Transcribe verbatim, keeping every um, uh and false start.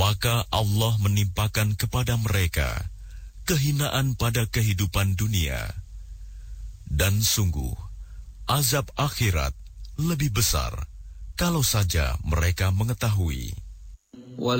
maka Allah menimpakan kepada mereka kehinaan pada kehidupan dunia. Dan sungguh, azab akhirat lebih besar kalau saja mereka mengetahui.